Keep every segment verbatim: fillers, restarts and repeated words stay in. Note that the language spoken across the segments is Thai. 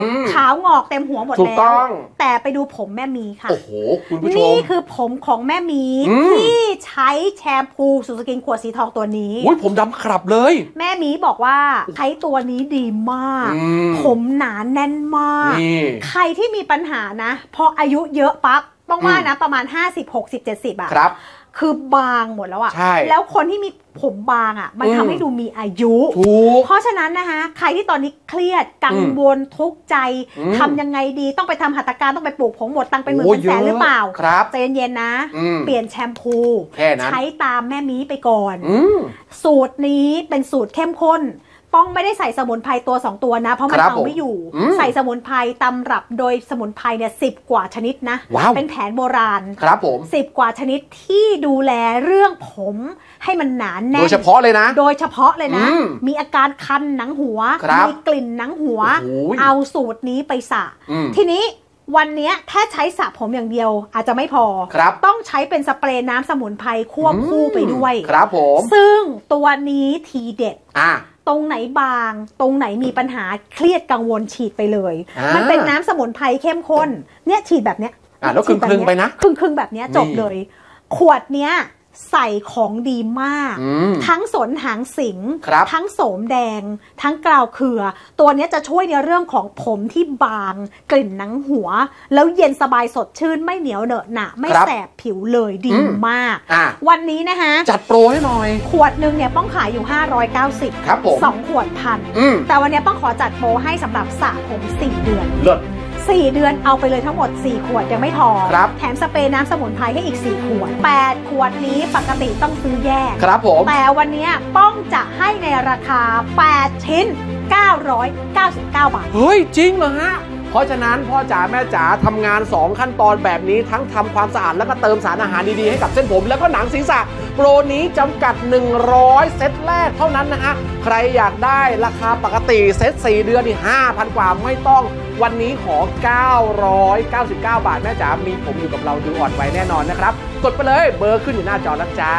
ขาวงอกเต็มหัวหมดแล้วแต่ไปดูผมแม่มีค่ะโอ้โหคุณผู้ชมนี่คือผมของแม่มีที่ใช้แชมพูสุสกินขวดสีทองตัวนี้อุ้ยผมดำครับเลยแม่มีบอกว่าใช้ตัวนี้ดีมากผมหนาแน่นมากใครที่มีปัญหานะพออายุเยอะปั๊บต้องว่านะประมาณห้าสิบ หกสิบ เจ็ดสิบอะครับคือบางหมดแล้วอะแล้วคนที่มีผมบางอะมันทำให้ดูมีอายุเพราะฉะนั้นนะคะใครที่ตอนนี้เครียดกังวลทุกข์ใจทำยังไงดีต้องไปทำหัตถการต้องไปปลูกผมหมดตังเป็นหมื่นเป็นแสนหรือเปล่าใจเย็นๆนะเปลี่ยนแชมพูใช้ตามแม่มีไปก่อนสูตรนี้เป็นสูตรเข้มข้นป้องไม่ได้ใส่สมุนไพรตัวสองตัวนะเพราะมันเอาไม่อยู่ใส่สมุนไพรตำรับโดยสมุนไพรเนี่ยสิบกว่าชนิดนะเป็นแผนโบราณครับผมสิบกว่าชนิดที่ดูแลเรื่องผมให้มันหนาแน่นโดยเฉพาะเลยนะโดยเฉพาะเลยนะมีอาการคันหนังหัวมีกลิ่นหนังหัวเอาสูตรนี้ไปสระทีนี้วันนี้แค่ใช้สระผมอย่างเดียวอาจจะไม่พอต้องใช้เป็นสเปรย์น้ำสมุนไพรควบคู่ไปด้วยครับผมซึ่งตัวนี้ทีเด็ดอ่ะตรงไหนบางตรงไหนมีปัญหาเครียดกังวลฉีดไปเลยมันเป็นน้ำสมุนไพรเข้มข้นเนี่ยฉีดแบบเนี้ยอ่ะแล้วครึ่งๆไปนะครึ่งๆแบบเนี้ยจบเลยขวดเนี้ยใส่ของดีมากทั้งสนหางสิงทั้งโสมแดงทั้งกราวเขือตัวนี้จะช่วยในเรื่องของผมที่บางกลิ่นหนังหัวแล้วเย็นสบายสดชื่นไม่เหนียวเหนอะหนะไม่แสบผิวเลยดีมากวันนี้นะคะจัดโปรให้หน่อยขวดหนึ่งเนี่ยป้องขายอยู่ห้าร้อยเก้าสิบครับผมสองขวดพันแต่วันนี้ป้องขอจัดโปรให้สำหรับสระผมสี่เดือนเลิศสี่เดือนเอาไปเลยทั้งหมดสี่ขวดยังไม่พอแถมสเปรย์น้ำสมุนไพรให้อีกสี่ขวดแปดขวดนี้ปกติต้องซื้อแยกครับผมแต่วันนี้ป้องจะให้ในราคาแปดชิ้นเก้าร้อยเก้าสิบเก้าบาทเฮ้ยจริงเหรอฮะเพราะฉะนั้นพ่อจ๋าแม่จ๋าทำงานสองขั้นตอนแบบนี้ทั้งทำความสะอาดแล้วก็เติมสารอาหารดีๆให้กับเส้นผมแล้วก็หนังศีรษะโปรนี้จำกัดหนึ่งร้อยเซตแรกเท่านั้นนะฮะใครอยากได้ราคาปกติเซตสี่เดือนนี่ ห้าพัน กว่าไม่ต้องวันนี้ขอเก้าร้อยเก้าสิบเก้าบาทแม่จ๋ามีผมอยู่กับเราดูอ่อนไวแน่นอนนะครับกดไปเลยเบอร์ขึ้นอยู่หน้าจอแล้วจ้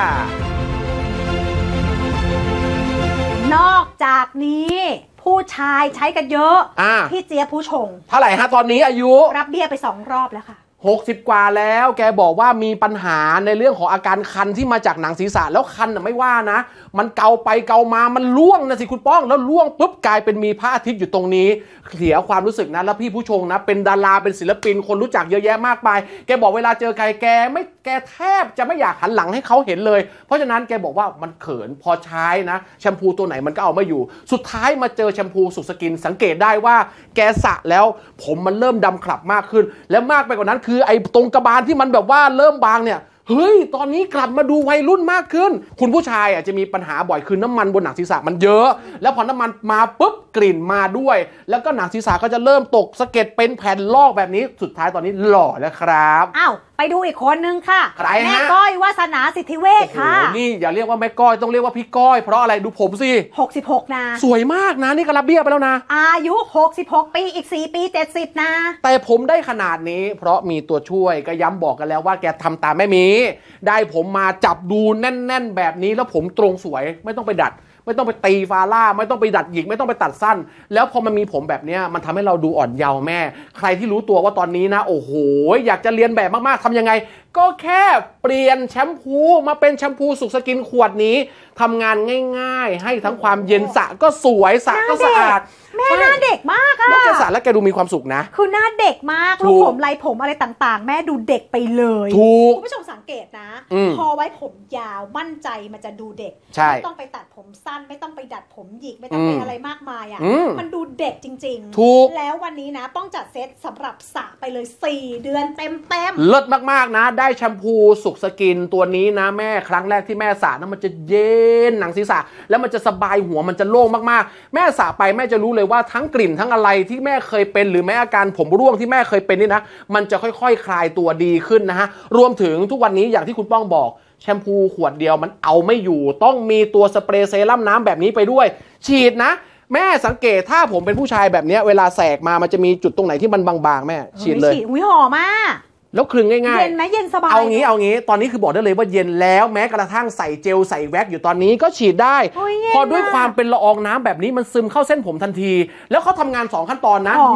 านอกจากนี้ผู้ชายใช้กันเยอะพี่เจี๊ยบผู้ชงเท่าไหร่ฮะตอนนี้อายุรับเบี้ยไปสองรอบแล้วค่ะหกสิบกว่าแล้วแกบอกว่ามีปัญหาในเรื่องของอาการคันที่มาจากหนังศีรษะแล้วคันน่ะไม่ว่านะมันเกาไปเกามามันล่วงนะสิคุณป้องแล้วล่วงปุ๊บกลายเป็นมีพระอาทิตย์อยู่ตรงนี้เสียความรู้สึกนะแล้วพี่ผู้ชงนะเป็นดาราเป็นศิลปินคนรู้จักเยอะแยะมากมายแกบอกเวลาเจอใครแกไม่แกแทบจะไม่อยากหันหลังให้เขาเห็นเลยเพราะฉะนั้นแกบอกว่ามันเขินพอใช้นะแชมพูตัวไหนมันก็เอาไม่อยู่สุดท้ายมาเจอแชมพูสุขสกินสังเกตได้ว่าแกสระแล้วผมมันเริ่มดำขลับมากขึ้นและมากไปกว่านั้นคือไอ้ตรงกระบาลที่มันแบบว่าเริ่มบางเนี่ยเฮ้ยตอนนี้กลับมาดูวัยรุ่นมากขึ้นคุณผู้ชายอ่ะจะมีปัญหาบ่อยคือน้ำมันบนหนังศีรษะมันเยอะแล้วพอน้ำมันมาปุ๊บกลิ่นมาด้วยแล้วก็หนังศีรษะก็จะเริ่มตกสะเก็ดเป็นแผ่นลอกแบบนี้สุดท้ายตอนนี้หล่อแล้วครับอ้าวไปดูอีกคนนึงค่ะใครฮะแม่ก้อยวาสนาสิทธิเวชค่ะนี่อย่าเรียกว่าแม่ก้อยต้องเรียกว่าพี่ก้อยเพราะอะไรดูผมสิหกสิบหกนะสวยมากนะนี่ก็รับเบี้ยไปแล้วนะอายุหกสิบหกปีอีกสี่ปีเจ็ดสิบนะแต่ผมได้ขนาดนี้เพราะมีตัวช่วยก็ย้ำบอกกันแล้วว่าแกทำตามแม่มีได้ผมมาจับดูแน่นๆแบบนี้แล้วผมตรงสวยไม่ต้องไปดัดไม่ต้องไปตีฟาล่าไม่ต้องไปดัดหยิกไม่ต้องไปตัดสั้นแล้วพอมันมีผมแบบนี้มันทำให้เราดูอ่อนเยาว์แม่ใครที่รู้ตัวว่าตอนนี้นะโอ้โหอยากจะเรียนแบบมากๆทำยังไงก็แค่เปลี่ยนแชมพูมาเป็นแชมพูสุขสกินขวดนี้ทำงานง่ายๆให้ทั้งความเย็นสระก็สวยสระก็สะอาดแม่หน้าเด็กมากอะแล้วแกสระแล้วแกดูมีความสุขนะคือหน้าเด็กมากลูกผมไรผมอะไรต่างๆแม่ดูเด็กไปเลยถูกคุณผู้ชมสังเกตนะพอไว้ผมยาวมั่นใจมันจะดูเด็กไม่ต้องไปตัดผมสั้นไม่ต้องไปดัดผมหยิกไม่ต้องไปอะไรมากมายอะมันดูเด็กจริงๆถูกแล้ววันนี้นะต้องจัดเซตสำหรับสระไปเลยสี่เดือนเต็มๆเลิศมากๆนะได้แชมพูสุขสกินตัวนี้นะแม่ครั้งแรกที่แม่สระนะมันจะเย็นหนังศีรษะแล้วมันจะสบายหัวมันจะโล่งมากๆแม่สระไปแม่จะรู้เลยว่าทั้งกลิ่นทั้งอะไรที่แม่เคยเป็นหรือแม้อาการผมร่วงที่แม่เคยเป็นนี่นะมันจะค่อยๆคลายตัวดีขึ้นนะฮะรวมถึงทุกวันนี้อย่างที่คุณป้องบอกแชมพูขวดเดียวมันเอาไม่อยู่ต้องมีตัวสเปรย์เซรั่มน้ำแบบนี้ไปด้วยฉีดนะแม่สังเกตถ้าผมเป็นผู้ชายแบบนี้เวลาแสกมามันจะมีจุดตรงไหนที่มันบางๆแม่ฉีดเลยอุ้ยหอมมากแล้วคลึงง่ายๆเย็นไหมเย็นสบายเอางี้เอางี้ตอนนี้คือบอกได้เลยว่าเย็นแล้วแม้กระทั่งใส่เจลใส่แว็กอยู่ตอนนี้ก็ฉีดได้พอด้วยความเป็นละอองน้ำแบบนี้มันซึมเข้าเส้นผมทันทีแล้วเขาทำงานสองขั้นตอนนะ